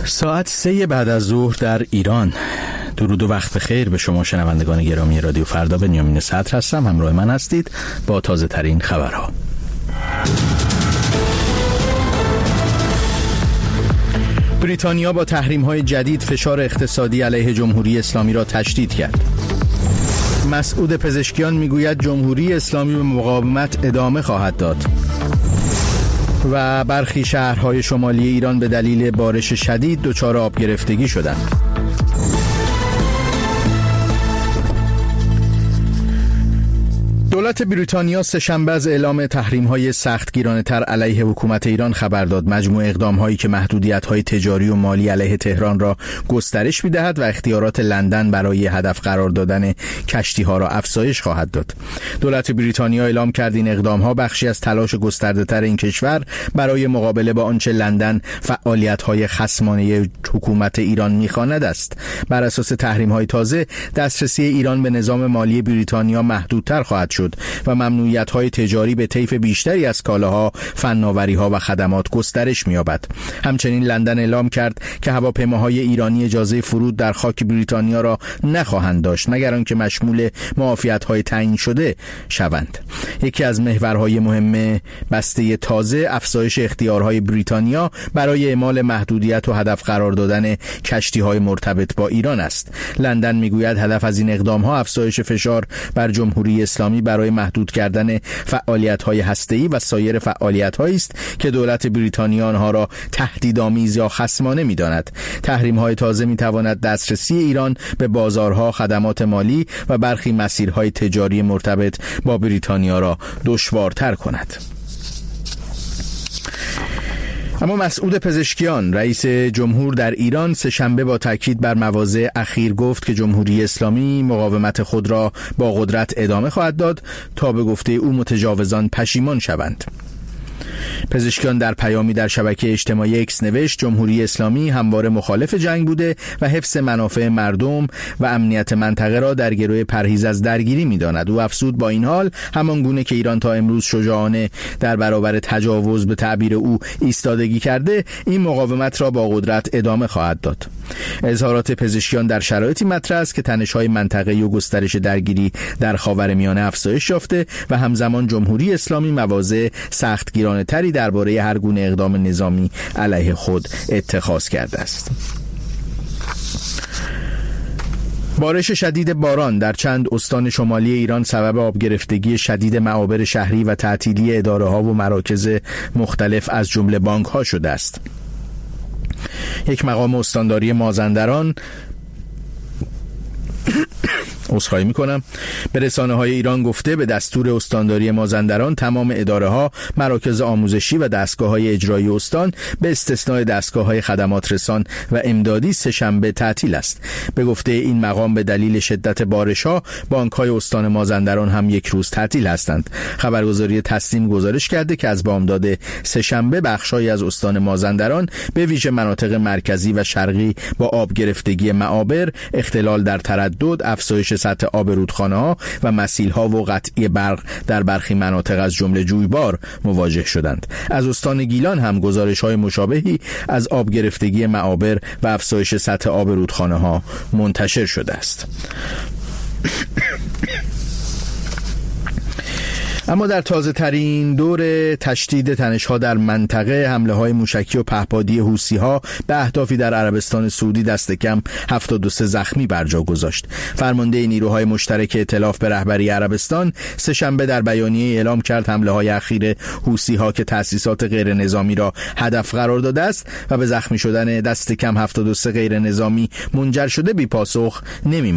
ساعت 3 بعد از ظهر در ایران. درود و وقت بخیر به شما شنوندگان گرامی رادیو فردا. بنیامین صدر هستم، همراه من هستید با تازه ترین خبرها. بریتانیا با تحریم‌های جدید فشار اقتصادی علیه جمهوری اسلامی را تشدید کرد. مسعود پزشکیان میگوید جمهوری اسلامی به مقاومت ادامه خواهد داد. و برخی شهرهای شمالی ایران به دلیل بارش شدید دچار آب گرفتگی شدند. دولت بریتانیا سه‌شنبه از اعلام تحریم‌های سختگیرانه‌تر علیه حکومت ایران خبر داد. مجموع اقدام‌هایی که محدودیت‌های تجاری و مالی علیه تهران را گسترش می‌دهد و اختیارات لندن برای هدف قرار دادن کشتی‌ها را افزایش خواهد داد. دولت بریتانیا اعلام کرد این اقدام‌ها بخشی از تلاش گسترده‌تر این کشور برای مقابله با آنچه لندن فعالیت‌های خصمانه حکومت ایران می‌خواند است. بر اساس تحریم‌های تازه، دسترسی ایران به نظام مالی بریتانیا محدودتر خواهد شد و ممنوعیت‌های تجاری به طیف بیشتری از کالاها، فناوری‌ها و خدمات گسترش می‌یابد. همچنین لندن اعلام کرد که هواپیماهای ایرانی اجازه فرود در خاک بریتانیا را نخواهند داشت مگر آنکه مشمول معافیت‌های تعیین شده شوند. یکی از محورهای مهم بسته تازه افزایش اختیارهای بریتانیا برای اعمال محدودیت و هدف قرار دادن کشتی‌های مرتبط با ایران است. لندن می‌گوید هدف از این اقدام‌ها افزایش فشار بر جمهوری اسلامی برای محدود کردن فعالیت‌های هسته‌ای و سایر فعالیت‌هایی است که دولت بریتانیا آنها را تهدیدآمیز یا خصمانه می‌داند. تحریم‌های تازه می‌تواند دسترسی ایران به بازارها، خدمات مالی و برخی مسیرهای تجاری مرتبط با بریتانیا را دشوارتر کند. اما مسعود پزشکیان رئیس جمهور در ایران سه‌شنبه با تاکید بر مواضع اخیر گفت که جمهوری اسلامی مقاومت خود را با قدرت ادامه خواهد داد تا به گفته او متجاوزان پشیمان شوند. پزشکیان در پیامی در شبکه اجتماعی اکس نوشت جمهوری اسلامی همواره مخالف جنگ بوده و حفظ منافع مردم و امنیت منطقه را در گروه پرهیز از درگیری می‌داند. او افزود با این حال همان گونه که ایران تا امروز شجاعانه در برابر تجاوز به تعبیر او ایستادگی کرده، این مقاومت را با قدرت ادامه خواهد داد. اظهارات پزشکیان در شرایطی مطرح است که تنش‌های منطقه‌ای و گسترش درگیری در خاورمیانه افزایش یافته و همزمان جمهوری اسلامی مواضع سختگیرانه‌تری درباره هر گونه اقدام نظامی علیه خود اتخاذ کرده است. بارش شدید باران در چند استان شمالی ایران سبب آب گرفتگی شدید معابر شهری و تعطیلی اداره‌ها و مراکز مختلف از جمله بانک‌ها شده است. یک مقام استانداری مازندران عذرخواهی میکنم به رسانه‌های ایران گفته به دستور استانداری مازندران تمام اداره‌ها، مراکز آموزشی و دستگاه‌های اجرایی استان به استثنای دستگاه‌های خدمات رسان و امدادی سه‌شنبه تعطیل است. به گفته این مقام به دلیل شدت بارش‌ها بانک‌های استان مازندران هم یک روز تعطیل هستند. خبرگزاری تسنیم گزارش کرده که از بامداد سه‌شنبه بخش‌هایی از استان مازندران به ویژه مناطق مرکزی و شرقی با آب گرفتگی معابر، اختلال در تردد، افزایش سطح آب رودخانه‌ها و مسیل‌ها و قطعی برق در برخی مناطق از جمله جویبار مواجه شدند. از استان گیلان هم گزارش‌های مشابهی از آب گرفتگی معابر و افزایش سطح آب رودخانه‌ها منتشر شده است. اما در تازه ترین دور تشدید تنش‌ها در منطقه، حمله‌های موشکی و پهپادی حوثی‌ها به اهدافی در عربستان سعودی دست کم 73 زخمی بر جا گذاشت. فرمانده نیروهای مشترک ائتلاف به رهبری عربستان سه‌شنبه در بیانیه اعلام کرد حمله‌های اخیر حوثی‌ها که تأسیسات غیر نظامی را هدف قرار داده است و به زخمی شدن دست کم 73 غیر نظامی منجر شده بی پاسخ نمی